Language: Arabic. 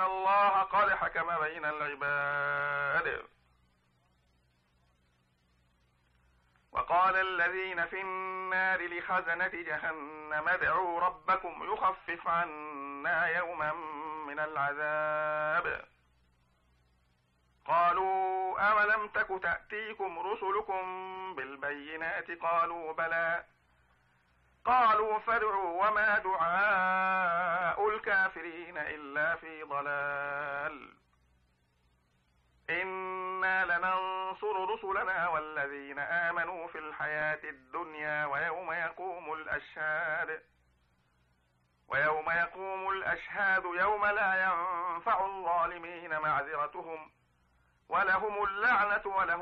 الله قد حكم بين العباد. وقال الذين في النار لخزنة جهنم ادعوا ربكم يخفف عنا يوما من العذاب. قالوا أولم تك تأتيكم رسلكم بالبينات قالوا بلى. قالوا فادعوا وما دعاء الكافرين إلا في ضلال. إنا لننصر رسلنا والذين آمنوا في الحياة الدنيا ويوم يقوم الأشهاد يوم لا ينفع الظالمين معذرتهم ولهم اللعنة ولهم